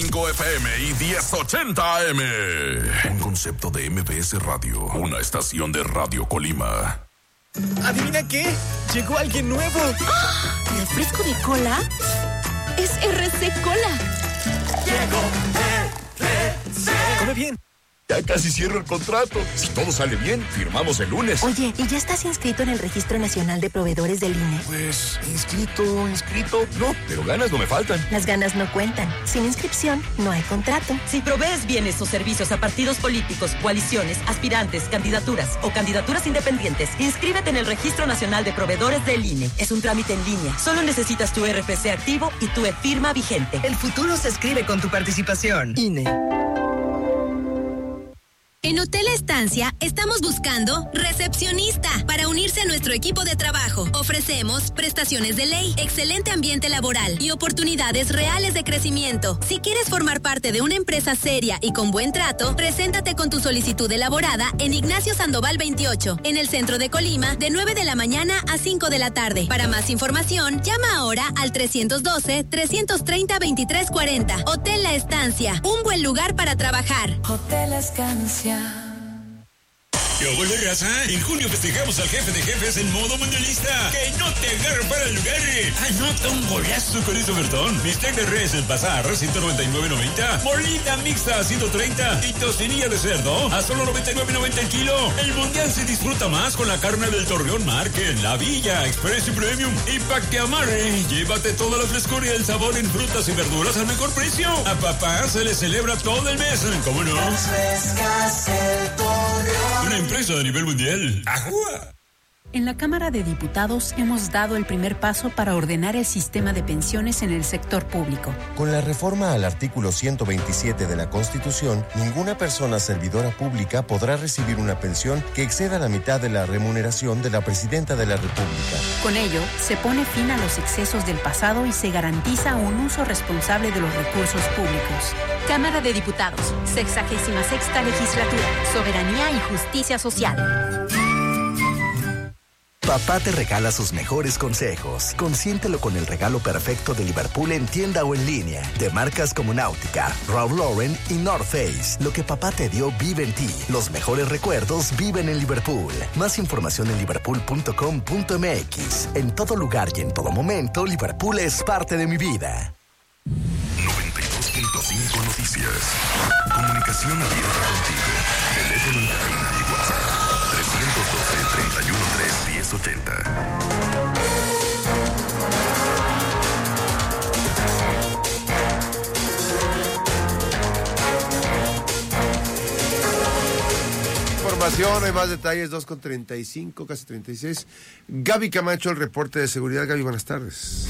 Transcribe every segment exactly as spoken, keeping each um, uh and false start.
cinco F M y diez ochenta A M. Un concepto de M B S Radio, una estación de Radio Colima. ¿Adivina qué? Llegó alguien nuevo. ¡Ah! ¿Refresco de cola? Es R C Cola. Llegó R C. Come bien. Ya casi cierro el contrato. Si todo sale bien, firmamos el lunes. Oye, ¿y ya estás inscrito en el Registro Nacional de Proveedores del I N E? Pues, inscrito, inscrito. No, pero ganas no me faltan. Las ganas no cuentan. Sin inscripción, no hay contrato. Si provees bienes o servicios a partidos políticos, coaliciones, aspirantes, candidaturas o candidaturas independientes, inscríbete en el Registro Nacional de Proveedores del I N E. Es un trámite en línea. Solo necesitas tu R F C activo y tu e-firma vigente. El futuro se escribe con tu participación. I N E. En Hotel Estancia estamos buscando recepcionista para unirse a nuestro equipo de trabajo. Ofrecemos prestaciones de ley, excelente ambiente laboral y oportunidades reales de crecimiento. Si quieres formar parte de una empresa seria y con buen trato, preséntate con tu solicitud elaborada en Ignacio Sandoval veintiocho, en el centro de Colima, de nueve de la mañana a cinco de la tarde. Para más información, llama ahora al trescientos doce, trescientos treinta, veintitrés cuarenta. Hotel La Estancia, un buen lugar para trabajar. Hotel Estancia. ¿Qué huele, raza? En junio festejamos al jefe de jefes en modo mundialista. ¡Que no te agarre para el lugar! ¡Anota un golazo con ese ofertón! Bistec de res en Bazar, ciento noventa y nueve noventa. Molida mixta a ciento treinta. Y tocinilla de cerdo a solo noventa y nueve noventa el kilo. El mundial se disfruta más con la carne del Torreón Market, La Villa, Express y Premium. Y pa' que amarre, llévate toda la frescura y el sabor en frutas y verduras al mejor precio. A papá se le celebra todo el mes. ¿Cómo no? Una empresa a nivel mundial. ¡Ajúa! En la Cámara de Diputados hemos dado el primer paso para ordenar el sistema de pensiones en el sector público. Con la reforma al artículo ciento veintisiete de la Constitución, ninguna persona servidora pública podrá recibir una pensión que exceda la mitad de la remuneración de la Presidenta de la República. Con ello, se pone fin a los excesos del pasado y se garantiza un uso responsable de los recursos públicos. Cámara de Diputados, sexagésima sexta legislatura, soberanía y justicia social. Papá te regala sus mejores consejos. Consiéntelo con el regalo perfecto de Liverpool en tienda o en línea. De marcas como Náutica, Ralph Lauren y North Face. Lo que papá te dio vive en ti. Los mejores recuerdos viven en Liverpool. Más información en liverpool punto com punto m x. En todo lugar y en todo momento, Liverpool es parte de mi vida. noventa y dos punto cinco Noticias. Comunicación abierta contigo. Teléfono en cabina y WhatsApp. trescientos doce, treinta y uno, tres, diez ochenta. Información, hay más detalles, dos con treinta y cinco, casi treinta y seis. Gaby Camacho, el reporte de seguridad. Gaby, buenas tardes.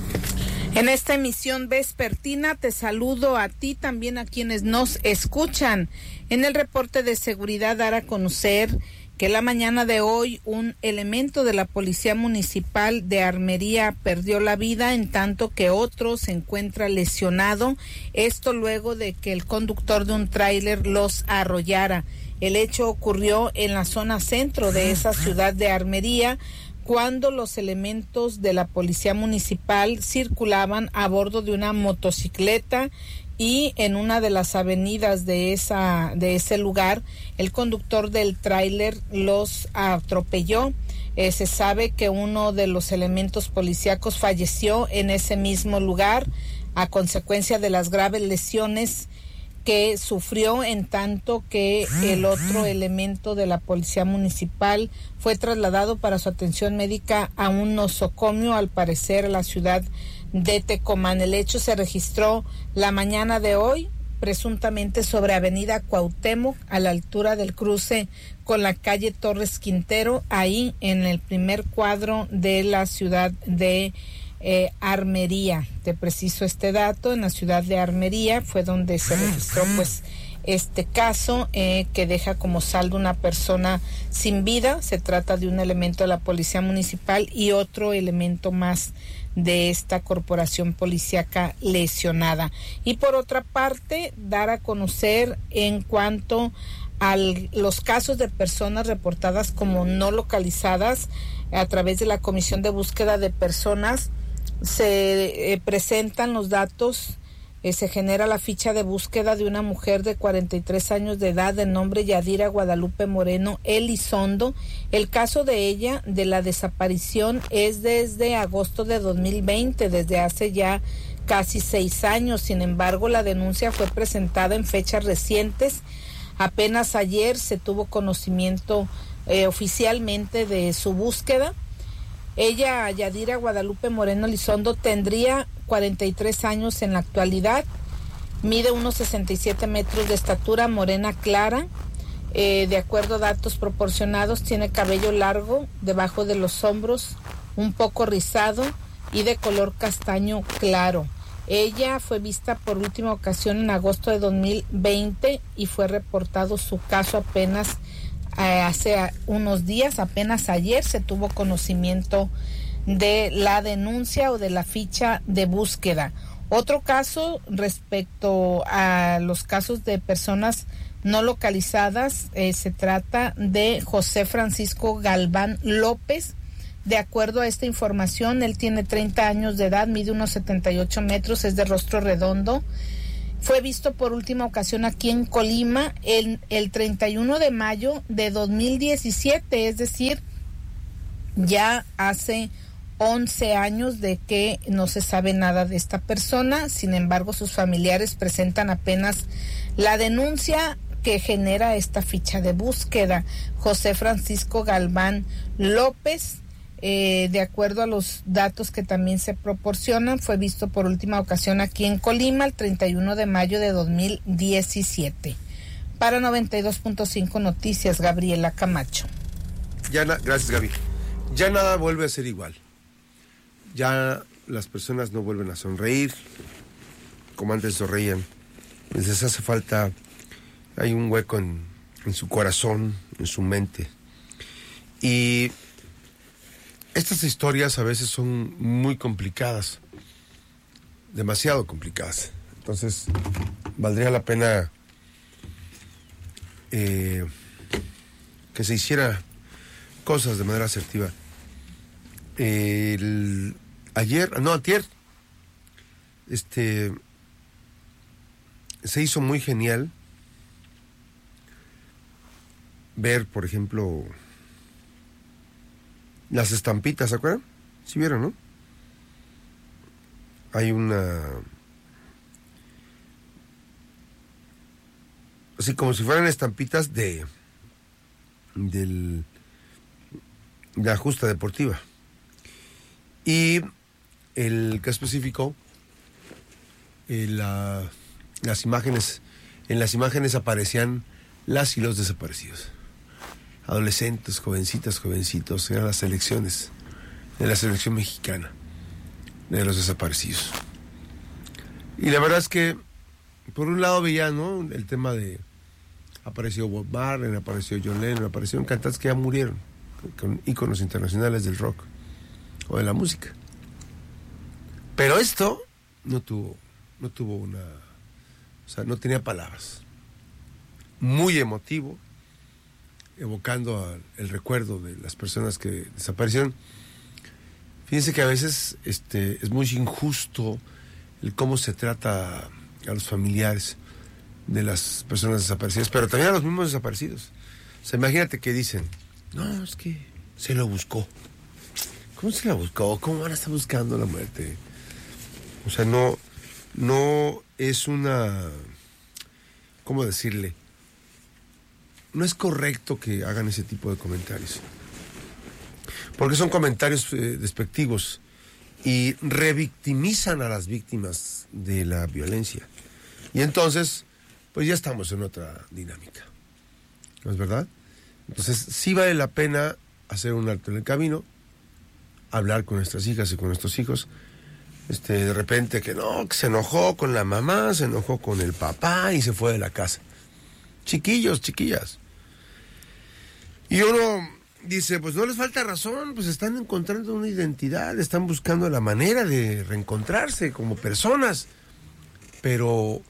En esta emisión vespertina te saludo a ti, también a quienes nos escuchan. En el reporte de seguridad dar a conocer que la mañana de hoy un elemento de la Policía Municipal de Armería perdió la vida, en tanto que otro se encuentra lesionado. Esto luego de que el conductor de un tráiler los arrollara. El hecho ocurrió en la zona centro de esa ciudad de Armería, cuando los elementos de la Policía Municipal circulaban a bordo de una motocicleta y en una de las avenidas de esa de ese lugar el conductor del tráiler los atropelló. Eh, se sabe que uno de los elementos policíacos falleció en ese mismo lugar a consecuencia de las graves lesiones que sufrió, en tanto que el otro elemento de la Policía Municipal fue trasladado para su atención médica a un nosocomio, al parecer a la ciudad de Tecomán. El hecho se registró la mañana de hoy, presuntamente sobre Avenida Cuauhtémoc, a la altura del cruce con la calle Torres Quintero, ahí en el primer cuadro de la ciudad de Eh, Armería. Te preciso este dato, en la ciudad de Armería fue donde se registró pues este caso eh, que deja como saldo una persona sin vida. Se trata de un elemento de la Policía Municipal y otro elemento más de esta corporación policíaca lesionada. Y por otra parte, dar a conocer en cuanto a los casos de personas reportadas como no localizadas a través de la Comisión de Búsqueda de Personas. Se eh, presentan los datos eh, se genera la ficha de búsqueda de una mujer de cuarenta y tres años de edad de nombre Yadira Guadalupe Moreno Elizondo. El caso de ella, de la desaparición, es desde agosto de dos mil veinte, desde hace ya casi seis años. Sin embargo, la denuncia fue presentada en fechas recientes. Apenas ayer se tuvo conocimiento eh, oficialmente de su búsqueda. Ella, Yadira Guadalupe Moreno Elizondo, tendría cuarenta y tres años en la actualidad, mide unos sesenta y siete metros de estatura, morena clara, eh, de acuerdo a datos proporcionados, tiene cabello largo debajo de los hombros, un poco rizado y de color castaño claro. Ella fue vista por última ocasión en agosto de dos mil veinte y fue reportado su caso apenas eh, hace unos días, apenas ayer se tuvo conocimiento de la denuncia o de la ficha de búsqueda. Otro caso respecto a los casos de personas no localizadas, eh, se trata de José Francisco Galván López. De acuerdo a esta información, él tiene treinta años de edad, mide unos setenta y ocho metros, es de rostro redondo. Fue visto por última ocasión aquí en Colima el, el treinta y uno de mayo de dos mil diecisiete, es decir, ya hace once años de que no se sabe nada de esta persona. Sin embargo, sus familiares presentan apenas la denuncia que genera esta ficha de búsqueda. José Francisco Galván López, eh, de acuerdo a los datos que también se proporcionan, fue visto por última ocasión aquí en Colima el treinta y uno de mayo de dos mil diecisiete. Para noventa y dos punto cinco Noticias, Gabriela Camacho. Ya na- Gracias, Gaby. Ya nada vuelve a ser igual. Ya las personas no vuelven a sonreír como antes sonreían. Les hace falta, hay un hueco en, en su corazón, en su mente. Y estas historias a veces son muy complicadas, demasiado complicadas. Entonces, valdría la pena eh, que se hiciera cosas de manera asertiva. El, ayer, no, antier, este, se hizo muy genial ver, por ejemplo, las estampitas, ¿se acuerdan? ¿Sí vieron, no? Hay una, así como si fueran estampitas de, del, de la justa deportiva. Y el caso específico, eh, la, las imágenes, en las imágenes aparecían las y los desaparecidos. Adolescentes, jovencitas, jovencitos, eran las elecciones de la selección mexicana, de los desaparecidos. Y la verdad es que, por un lado veía, ¿no?, el tema de, apareció Bob Marley, apareció John Lennon, aparecieron cantantes que ya murieron, con íconos internacionales del rock o de la música. Pero esto no tuvo, no tuvo una, o sea, no tenía palabras. Muy emotivo, evocando a, el recuerdo de las personas que desaparecieron. Fíjense que a veces este, es muy injusto el cómo se trata a los familiares de las personas desaparecidas, pero también a los mismos desaparecidos. O sea, imagínate que dicen, no, es que se lo buscó. ¿Cómo se la buscó? ¿Cómo van a estar buscando la muerte? O sea, no, no es una, ¿cómo decirle? No es correcto que hagan ese tipo de comentarios. Porque son comentarios eh, despectivos y revictimizan a las víctimas de la violencia. Y entonces, pues ya estamos en otra dinámica. ¿No es verdad? Entonces, sí vale la pena hacer un alto en el camino, hablar con nuestras hijas y con nuestros hijos. Este, de repente que no, que se enojó con la mamá, se enojó con el papá y se fue de la casa. Chiquillos, chiquillas. Y uno dice, pues no les falta razón, pues están encontrando una identidad, están buscando la manera de reencontrarse como personas. Pero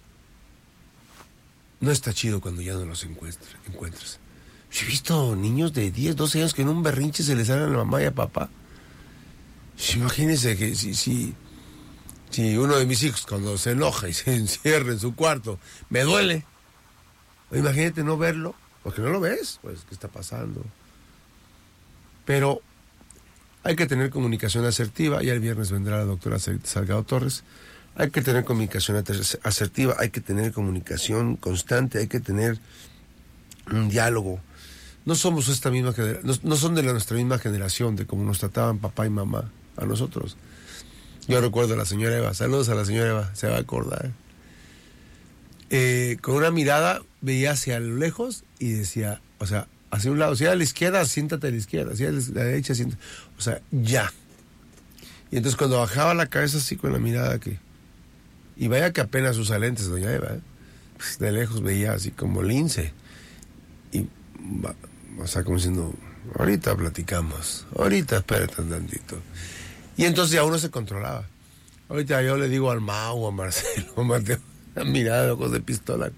no está chido cuando ya no los encuentras. Yo he visto niños de diez, doce años que en un berrinche se les salen a la mamá y a papá. Imagínense que si, si, Si uno de mis hijos cuando se enoja y se encierra en su cuarto, me duele. Imagínate no verlo, porque no lo ves, pues, ¿qué está pasando? Pero hay que tener comunicación asertiva. Ya el viernes vendrá la doctora Salgado Torres. Hay que tener comunicación asertiva, hay que tener comunicación constante, hay que tener un diálogo. No somos esta misma generación, no, no son de la, nuestra misma generación, de cómo nos trataban papá y mamá a nosotros. Yo recuerdo a la señora Eva, saludos a la señora Eva, se va a acordar. Eh, con una mirada veía hacia lo lejos y decía, o sea, hacia un lado, si era a la izquierda, siéntate a la izquierda, si era a la derecha, siéntate, o sea, ya. Y entonces cuando bajaba la cabeza así con la mirada que... Y vaya que apenas usa lentes, doña Eva, ¿eh? Pues de lejos veía así como lince. Y, o sea, como diciendo, ahorita platicamos, ahorita espérate un tantito. Y entonces ya uno se controlaba. Ahorita yo le digo al Mau, a Marcelo, a Mateo, a mirar ojos de pistola.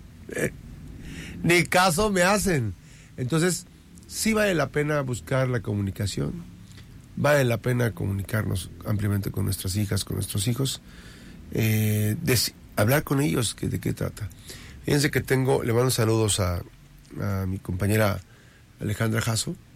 Ni caso me hacen. Entonces, sí vale la pena buscar la comunicación. Vale la pena comunicarnos ampliamente con nuestras hijas, con nuestros hijos. Eh, de, hablar con ellos, que, de qué trata. Fíjense que tengo, le mando saludos a, a mi compañera Alejandra Jasso,